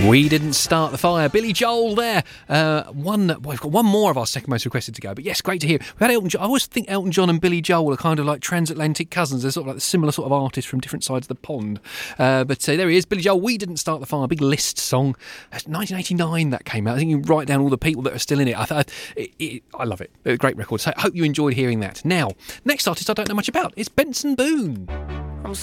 We didn't start the fire. Billy Joel there. We've got one more of our second most requested to go. But yes, great to hear. We had Elton John. I always think Elton John and Billy Joel are kind of like transatlantic cousins. They're sort of like the similar sort of artists from different sides of the pond. But there he is, Billy Joel. We didn't start the fire. Big list song. 1989 that came out. I think you write down all the people that are still in it. I love it. A great record. So I hope you enjoyed hearing that. Now, next artist I don't know much about. It's Benson Boone.